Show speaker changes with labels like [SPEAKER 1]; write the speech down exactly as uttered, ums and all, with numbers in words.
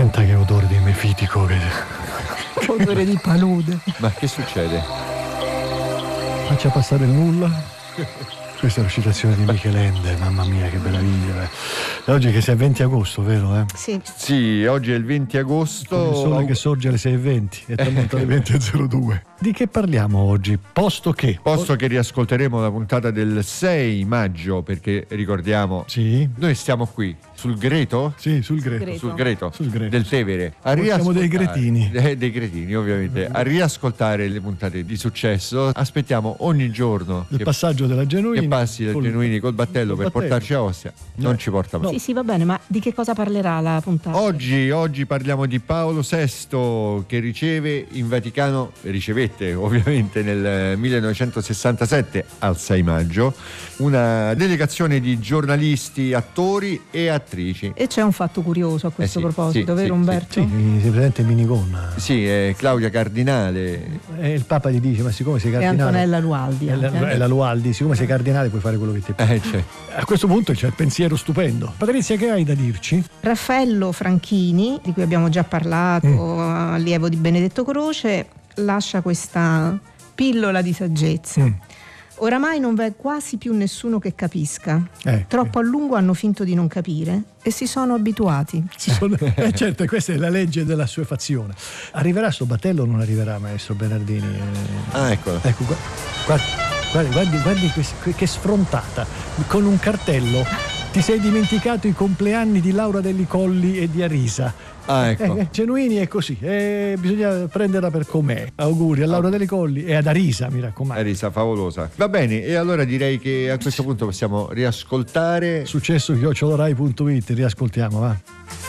[SPEAKER 1] Senta che odore di mefitico che...
[SPEAKER 2] Odore di palude.
[SPEAKER 3] Ma che succede?
[SPEAKER 1] Faccia passare il nulla. Questa è la citazione di Michelende, mamma mia che meraviglia. E oggi che sia venti agosto, vero? Eh?
[SPEAKER 2] Sì.
[SPEAKER 3] Sì, oggi è il venti agosto.
[SPEAKER 1] Con il sole che sorge alle sei e venti e tramonta alle venti e zero due. Di che parliamo oggi? Posto che?
[SPEAKER 3] Posto che riascolteremo la puntata del sei maggio, perché ricordiamo,
[SPEAKER 1] Sì.
[SPEAKER 3] noi stiamo qui sul Greto?
[SPEAKER 1] Sì, sul Greto.
[SPEAKER 2] Greto.
[SPEAKER 3] Sul Greto,
[SPEAKER 1] Sul Greto,
[SPEAKER 3] del
[SPEAKER 1] sì.
[SPEAKER 3] Tevere. A
[SPEAKER 1] Siamo
[SPEAKER 3] riascoltare-
[SPEAKER 1] dei gretini.
[SPEAKER 3] Eh, dei cretini, ovviamente. A riascoltare le puntate di successo. Aspettiamo ogni giorno
[SPEAKER 1] Il
[SPEAKER 3] che,
[SPEAKER 1] passaggio della Genuini.
[SPEAKER 3] che passi del
[SPEAKER 1] col-
[SPEAKER 3] Genuini col battello
[SPEAKER 1] col
[SPEAKER 3] per
[SPEAKER 1] battello.
[SPEAKER 3] portarci a Ostia. Non
[SPEAKER 1] No.
[SPEAKER 3] ci porta mai.
[SPEAKER 2] Sì, sì, va bene, ma di che cosa parlerà la puntata?
[SPEAKER 3] Oggi, oggi parliamo di Paolo sesto, che riceve in Vaticano, ricevette ovviamente nel millenovecentosessantasette al sei maggio, una delegazione di giornalisti, attori e attrici.
[SPEAKER 2] E c'è un fatto curioso a questo
[SPEAKER 3] Eh sì,
[SPEAKER 2] proposito,
[SPEAKER 3] sì,
[SPEAKER 2] vero
[SPEAKER 3] sì,
[SPEAKER 2] Umberto?
[SPEAKER 1] Sì, si presenta in minigonna.
[SPEAKER 3] Sì, è Claudia Cardinale.
[SPEAKER 1] E il Papa gli dice: ma siccome sei
[SPEAKER 2] E
[SPEAKER 1] cardinale.
[SPEAKER 2] Antonella Lualdi.
[SPEAKER 1] È la,
[SPEAKER 2] anche, eh?
[SPEAKER 1] è la Lualdi, siccome sei cardinale puoi fare quello che ti pare.
[SPEAKER 3] Eh, cioè,
[SPEAKER 1] A questo punto c'è il pensiero stupendo. Patrizia, che hai da dirci?
[SPEAKER 2] Raffaello Franchini, di cui abbiamo già parlato,
[SPEAKER 1] Mm.
[SPEAKER 2] allievo di Benedetto Croce, lascia questa pillola di saggezza.
[SPEAKER 1] Mm.
[SPEAKER 2] Oramai non v'è quasi più nessuno che capisca.
[SPEAKER 1] Eh,
[SPEAKER 2] Troppo a lungo hanno finto di non capire e si sono abituati.
[SPEAKER 1] Si sono- eh, certo, questa è la legge della assuefazione. Arriverà sto battello o non arriverà, maestro Bernardini? Eh,
[SPEAKER 3] ah, eccolo.
[SPEAKER 1] Ecco, gu- guardi, guardi, guardi, guardi que- che sfrontata, con un cartello. Ti sei dimenticato i compleanni di Laura Delli Colli e di Arisa.
[SPEAKER 3] Ah, ecco.
[SPEAKER 1] Eh, eh, Genuini è così, eh, bisogna prenderla per com'è. Auguri a Laura Delli Colli e ad Arisa, mi raccomando.
[SPEAKER 3] Arisa, favolosa. Va bene, e allora direi che a questo punto possiamo riascoltare.
[SPEAKER 1] Successo chiocciolarai punto it, riascoltiamo, va.